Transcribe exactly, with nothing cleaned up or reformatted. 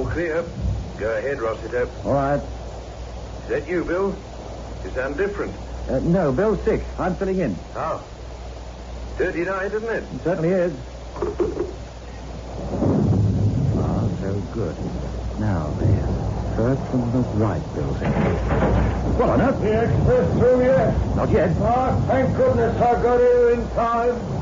clear. Go ahead, Rossiter. All right. Is that you, Bill? You sound different. Uh, no, Bill six. I'm filling in. Oh. thirty-nine, isn't it? It certainly is. Ah, so good. Now, then. First from the right, Bill six. What on earth? The express through yet? Not yet. Ah, thank goodness I got here in time.